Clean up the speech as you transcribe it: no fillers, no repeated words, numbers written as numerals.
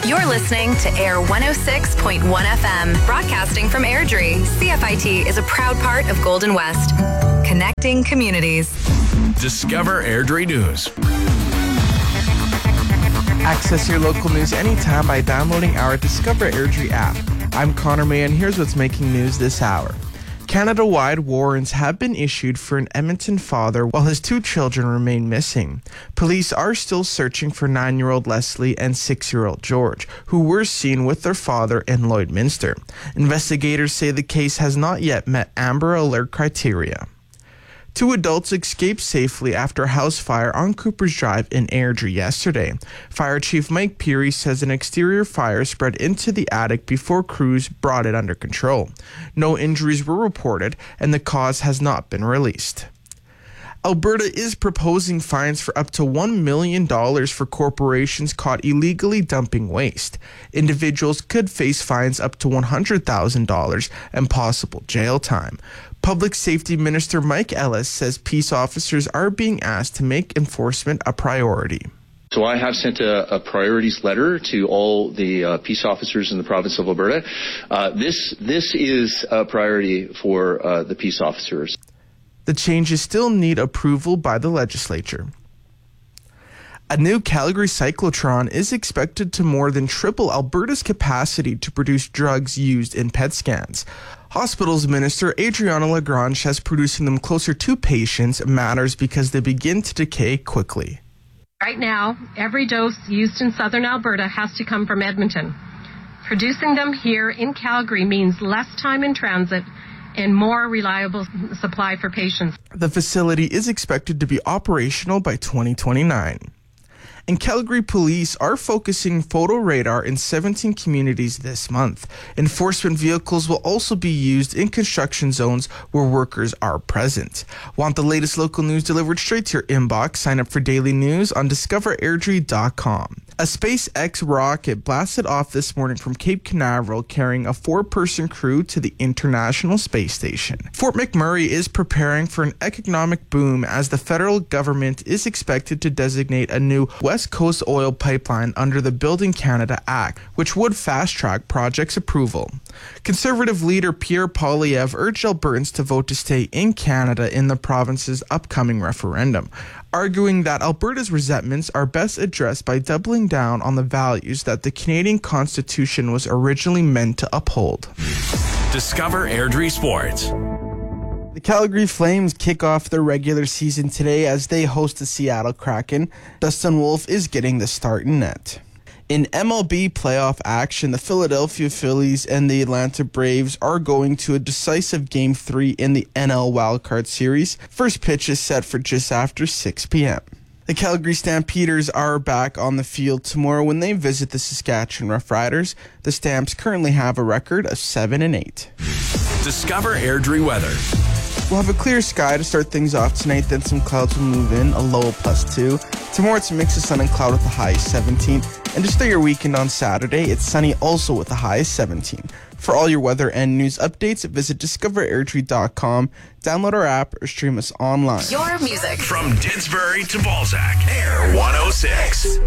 You're listening to Air 106.1 FM, broadcasting from Airdrie. CFIT is a proud part of Golden West, connecting communities. Discover Airdrie News. Access your local news anytime by downloading our Discover Airdrie app. I'm Connor May, and here's what's making news this hour. Canada-wide warrants have been issued for an Edmonton father while his two children remain missing. Police are still searching for 9-year-old Leslie and 6-year-old George, who were seen with their father in Lloydminster. Investigators say the case has not yet met Amber Alert criteria. 2 adults escaped safely after a house fire on Cooper's Drive in Airdrie yesterday. Fire Chief Mike Peary says an exterior fire spread into the attic before crews brought it under control. No injuries were reported, and the cause has not been released. Alberta is proposing fines for up to $1 million for corporations caught illegally dumping waste. Individuals could face fines up to $100,000 and possible jail time. Public Safety Minister Mike Ellis says peace officers are being asked to make enforcement a priority. So I have sent a priorities letter to all the peace officers in the province of Alberta. This is a priority for the peace officers. The changes still need approval by the legislature. A new Calgary cyclotron is expected to more than triple Alberta's capacity to produce drugs used in PET scans. Hospitals Minister Adriana Lagrange says producing them closer to patients matters because they begin to decay quickly. Right now, every dose used in southern Alberta has to come from Edmonton. Producing them here in Calgary means less time in transit and more reliable supply for patients. The facility is expected to be operational by 2029. And Calgary police are focusing photo radar in 17 communities this month. Enforcement vehicles will also be used in construction zones where workers are present. Want the latest local news delivered straight to your inbox? Sign up for daily news on discoverairdrie.com. A SpaceX rocket blasted off this morning from Cape Canaveral carrying a 4-person crew to the International Space Station. Fort McMurray is preparing for an economic boom as the federal government is expected to designate a new West Coast oil pipeline under the Building Canada Act, which would fast-track project's approval. Conservative leader Pierre Poilievre urged Albertans to vote to stay in Canada in the province's upcoming referendum, arguing that Alberta's resentments are best addressed by doubling down on the values that the Canadian Constitution was originally meant to uphold. Discover Airdrie Sports. The Calgary Flames kick off their regular season today as they host the Seattle Kraken. Dustin Wolf is getting the start in net. In MLB playoff action, the Philadelphia Phillies and the Atlanta Braves are going to a decisive Game 3 in the NL Wildcard Series. First pitch is set for just after 6 p.m. The Calgary Stampeders are back on the field tomorrow when they visit the Saskatchewan Roughriders. The Stamps currently have a record of 7-8. Discover Airdrie weather. We'll have a clear sky to start things off tonight, then some clouds will move in, a low of +2. Tomorrow it's a mix of sun and cloud with a high of 17. And to start your weekend on Saturday, it's sunny also with a high of 17. For all your weather and news updates, visit discoverairdrie.com, download our app, or stream us online. Your music. From Didsbury to Balzac, Air 106.